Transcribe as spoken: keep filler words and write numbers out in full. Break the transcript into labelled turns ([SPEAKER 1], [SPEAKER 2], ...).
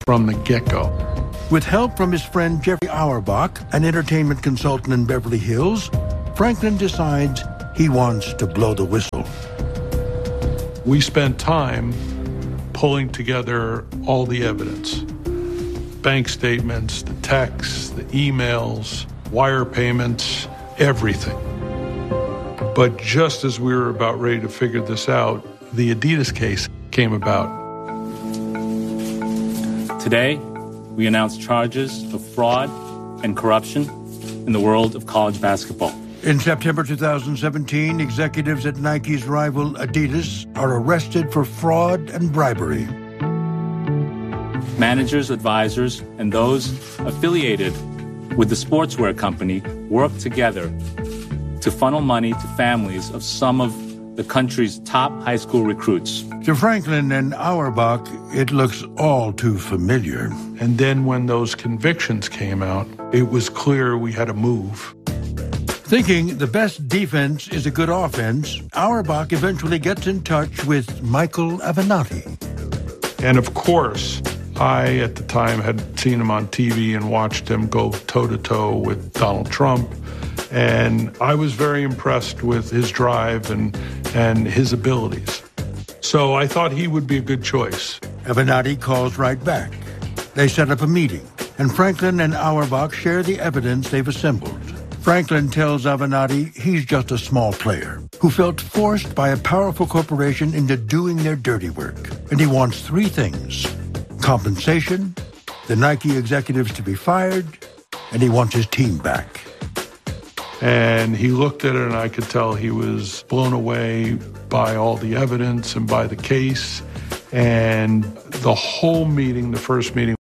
[SPEAKER 1] from the get-go.
[SPEAKER 2] With help from his friend Jeffrey Auerbach, an entertainment consultant in Beverly Hills, Franklin decides he wants to blow the whistle.
[SPEAKER 1] We spent time pulling together all the evidence. Bank statements, the texts, the emails, wire payments, everything. But just as we were about ready to figure this out, the Adidas case came about.
[SPEAKER 3] Today, we announce charges of fraud and corruption in the world of college basketball.
[SPEAKER 2] In September two thousand seventeen, executives at Nike's rival Adidas are arrested for fraud and bribery.
[SPEAKER 3] Managers, advisors, and those affiliated with the sportswear company work together to funnel money to families of some of the country's top high school recruits.
[SPEAKER 2] To Franklin and Auerbach, it looks all too familiar.
[SPEAKER 1] And then when those convictions came out, it was clear we had to move.
[SPEAKER 2] Thinking the best defense is a good offense, Auerbach eventually gets in touch with Michael Avenatti.
[SPEAKER 1] And of course, I, at the time, had seen him on T V and watched him go toe-to-toe with Donald Trump. And I was very impressed with his drive and, and his abilities. So I thought he would be a good choice.
[SPEAKER 2] Avenatti calls right back. They set up a meeting, and Franklin and Auerbach share the evidence they've assembled. Franklin tells Avenatti he's just a small player who felt forced by a powerful corporation into doing their dirty work. And he wants three things: compensation, the Nike executives to be fired, and he wants his team back.
[SPEAKER 1] And he looked at it, and I could tell he was blown away by all the evidence and by the case. And the whole meeting, the first meeting,